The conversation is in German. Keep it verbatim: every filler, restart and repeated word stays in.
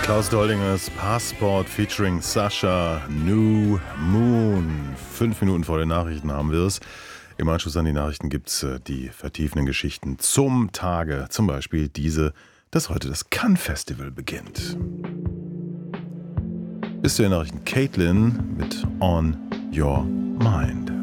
Klaus Doldingers Passport featuring Sascha New Moon. Fünf Minuten vor den Nachrichten haben wir es. Im Anschluss an die Nachrichten gibt es die vertiefenden Geschichten zum Tage. Zum Beispiel diese, dass heute das Cannes Festival beginnt. Bis zu den Nachrichten Caitlin mit On Your Mind.